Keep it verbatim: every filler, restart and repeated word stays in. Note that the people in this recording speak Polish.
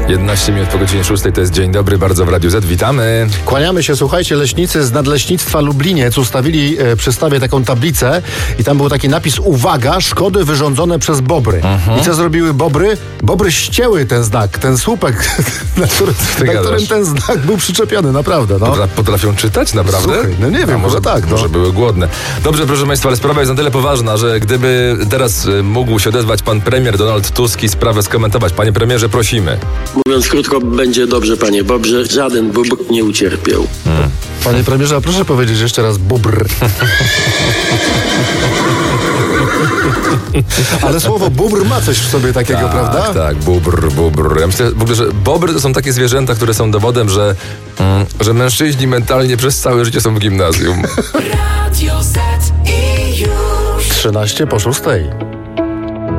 jedenaście minut po godzinie szóstej to jest Dzień Dobry, bardzo w Radiu Z. Witamy. Kłaniamy się, słuchajcie, leśnicy z Nadleśnictwa Lubliniec ustawili e, przy stawie taką tablicę i tam był taki napis: uwaga, szkody wyrządzone przez bobry. Uh-huh. I co zrobiły bobry? Bobry ścięły ten znak, ten słupek, na, który, na którym ten znak był przyczepiony, naprawdę. No. Potra- potrafią czytać, naprawdę? Słuchaj, no nie wiem, A może, może tak. No. Może były głodne. Dobrze, proszę Państwa, ale sprawa jest na tyle poważna, że gdyby teraz y, mógł się odezwać pan premier Donald Tusk i sprawę skomentować. Panie premierze, prosimy. Mówiąc krótko, będzie dobrze, panie Bobrze. Żaden bóbr nie ucierpiał. Hmm. Panie premierze, a proszę powiedzieć jeszcze raz bóbr. Ale słowo bóbr ma coś w sobie takiego, tak, prawda? Tak, bóbr, bóbr. Ja myślę w ogóle, że bobry to są takie zwierzęta, które są dowodem, że, mm, że mężczyźni mentalnie przez całe życie są w gimnazjum. trzynaście po szóstej.